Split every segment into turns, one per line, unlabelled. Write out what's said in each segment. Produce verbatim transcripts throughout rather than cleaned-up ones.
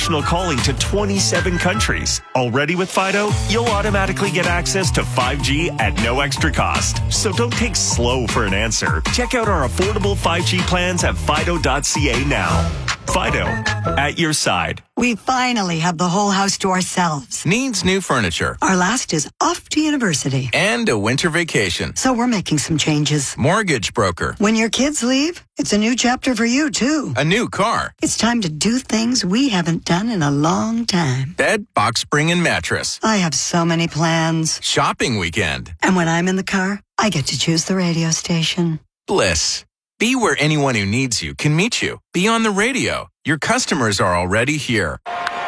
international calling to twenty-seven countries. Already with Fido, you'll automatically get access to five G at no extra cost. So don't take slow for an answer. Check out our affordable five G plans at fido dot c a now. Fido, at your side.
We finally have the whole house to ourselves.
Needs new furniture.
Our last is off to university.
And a winter vacation.
So we're making some changes.
Mortgage broker.
When your kids leave, it's a new chapter for you, too.
A new car.
It's time to do things we haven't done in a long time.
Bed, box spring, and mattress.
I have so many plans.
Shopping weekend.
And when I'm in the car, I get to choose the radio station.
Bliss. Be where anyone who needs you can meet you. Be on the radio. Your customers are already here.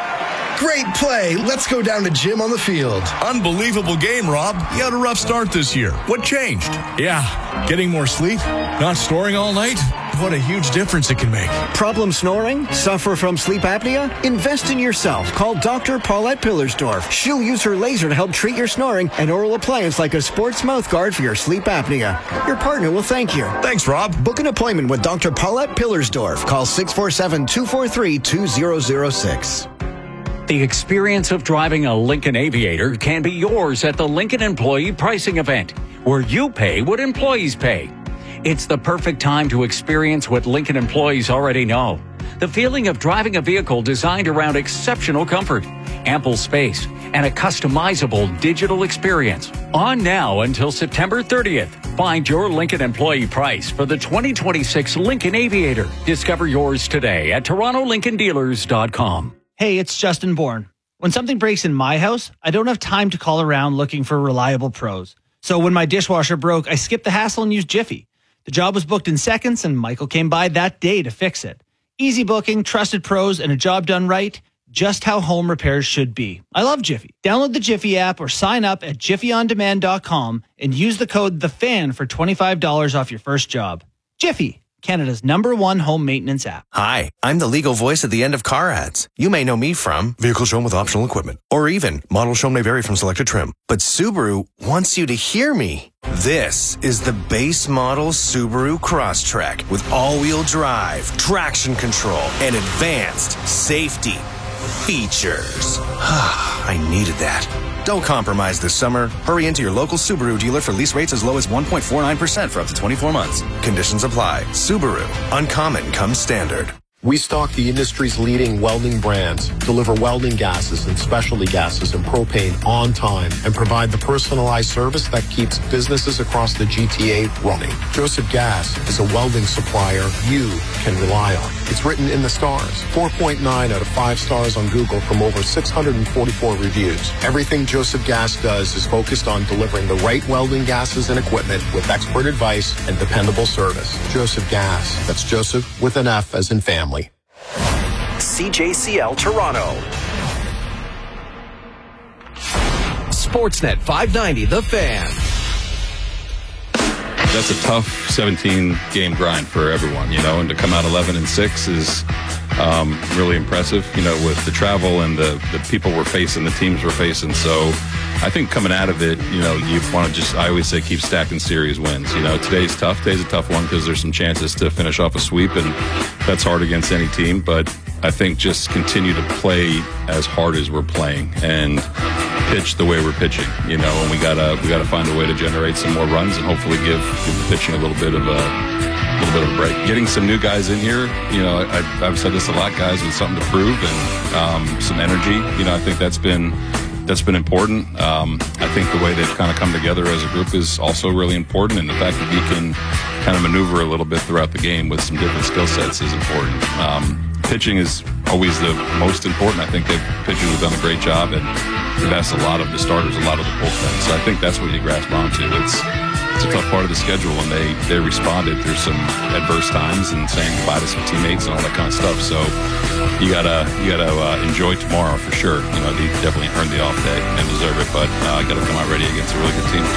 Great play. Let's go down to Jim on the field.
Unbelievable game, Rob. You had a rough start this year. What changed? Yeah, getting more sleep, not snoring all night. What a huge difference it can make.
Problem snoring? Suffer from sleep apnea? Invest in yourself. Call Doctor Paulette Pillersdorf. She'll use her laser to help treat your snoring and oral appliance like a sports mouth guard for your sleep apnea. Your partner will thank you.
Thanks, Rob.
Book an appointment with Doctor Paulette Pillersdorf. Call six four seven, two four three, two zero zero six.
The experience of driving a Lincoln Aviator can be yours at the Lincoln Employee Pricing Event, where you pay what employees pay. It's the perfect time to experience what Lincoln employees already know. The feeling of driving a vehicle designed around exceptional comfort, ample space, and a customizable digital experience. On now until September thirtieth. Find your Lincoln employee price for the twenty twenty-six Lincoln Aviator. Discover yours today at toronto lincoln dealers dot com.
Hey, it's Justin Bourne. When something breaks in my house, I don't have time to call around looking for reliable pros. So when my dishwasher broke, I skipped the hassle and used Jiffy. The job was booked in seconds, and Michael came by that day to fix it. Easy booking, trusted pros, and a job done right. Just how home repairs should be. I love Jiffy. Download the Jiffy app or sign up at jiffy on demand dot com and use the code THEFAN for twenty-five dollars off your first job. Jiffy, Canada's number one home maintenance app.
Hi, I'm the legal voice at the end of car ads. You may know me from vehicle shown with optional equipment, or even model shown may vary from selected trim. But Subaru wants you to hear me. This is the base model Subaru Crosstrek with all-wheel drive, traction control, and advanced safety features. I needed that. Don't compromise this summer. Hurry into your local Subaru dealer for lease rates as low as one point four nine percent for up to twenty-four months. Conditions apply. Subaru. Uncommon comes standard.
We stock the industry's leading welding brands, deliver welding gases and specialty gases and propane on time, and provide the personalized service that keeps businesses across the G T A running. Joseph Gas is a welding supplier you can rely on. It's written in the stars. four point nine out of five stars on Google from over six hundred forty-four reviews. Everything Joseph Gas does is focused on delivering the right welding gases and equipment with expert advice and dependable service. Joseph Gas. That's Joseph with an F as in family.
C J C L Toronto.
Sportsnet five ninety, The Fan.
That's a tough seventeen-game grind for everyone, you know, and to come out eleven and six is um, really impressive, you know, with the travel and the, the people we're facing, the teams we're facing. So I think coming out of it, you know, you want to just, I always say, keep stacking series wins. You know, today's tough. Today's a tough one because there's some chances to finish off a sweep, and that's hard against any team. But I think just continue to play as hard as we're playing and pitch the way we're pitching, you know, and we gotta we gotta find a way to generate some more runs and hopefully give, give the pitching a little bit of a little bit of a break. Getting some new guys in here, you know, I, I've said this a lot, guys with something to prove and um, some energy. You know, I think that's been that's been important. Um, I think the way they've kind of come together as a group is also really important, and the fact that we can kind of maneuver a little bit throughout the game with some different skill sets is important. Um, pitching is always the most important. I think they've pitchers have done a great job, and they've asked a lot of the starters, a lot of the bullpen. So I think that's what you grasp onto. It's it's a tough part of the schedule, and they they responded through some adverse times and saying goodbye to some teammates and all that kind of stuff. So you gotta you gotta uh, enjoy tomorrow for sure. You know, they definitely earned the off day and deserve it, but uh, got to come out ready against a really good team.